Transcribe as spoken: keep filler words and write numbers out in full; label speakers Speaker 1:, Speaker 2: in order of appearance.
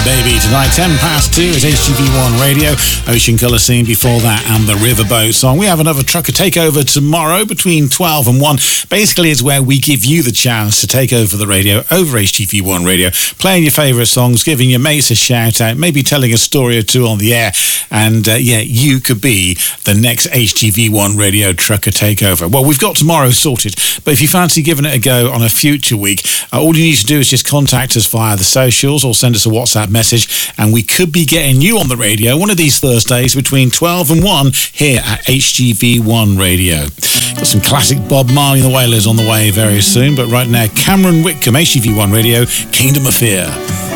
Speaker 1: baby. Tonight, ten past two is H T V one Radio. Ocean Colour Scene before that, and the Riverboat song. We have another Trucker Takeover tomorrow between twelve and one. Basically, it's where we give you the chance to take over the radio, over H T V one Radio, playing your favourite songs, giving your mates a shout out, maybe telling a story or two on the air. And uh, yeah, you could be the next H T V one Radio Trucker Takeover. Well, we've got tomorrow sorted, but if you fancy giving it a go on a future week, uh, all you need to do is just contact us via the socials or send us a WhatsApp message, and we could be getting you on the radio one of these Thursdays between twelve and one here at H T V one Radio. Got some classic Bob Marley and the Wailers on the way very soon, but right now, Cameron Whitcomb, H T V one Radio, Kingdom of Fear.